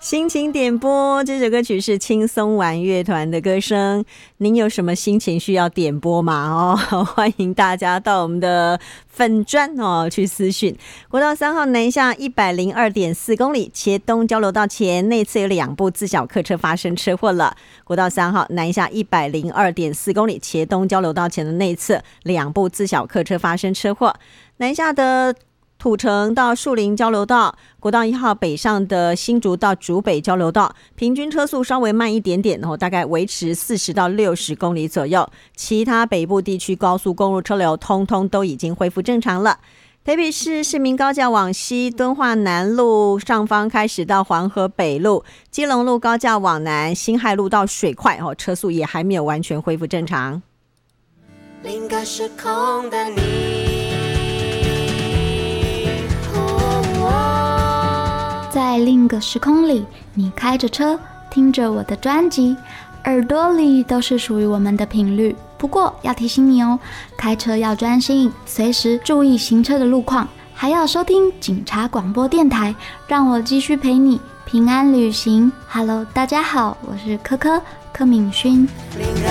心情点播，这首歌曲是轻松玩乐团的歌声。您有什么心情需要点播吗？欢迎大家到我们的粉专去私讯。国道3号南下 102.4 公里茄东交流道前内侧有2部自小客车发生车祸了。国道3号南下 102.4 公里茄东交流道前的内侧2部自小客车发生车祸。南下的土城到树林交流道，国道1号北上的新竹到竹北交流道，平均车速稍微慢一点点，大概维持40到60公里左右。其他北部地区高速公路车流通通都已经恢复正常了。台北市市民高架往西，敦化南路上方开始到黄河北路，基隆路高架往南，辛亥路到水块，车速也还没有完全恢复正常。 另个时空的你， 在另一个时空里，你开着车，听着我的专辑，耳朵里都是属于我们的频率。不过要提醒你哦，开车要专心，随时注意行车的路况，还要收听警察广播电台，让我继续陪你平安旅行。Hello， 大家好，我是柯敏勋。 另个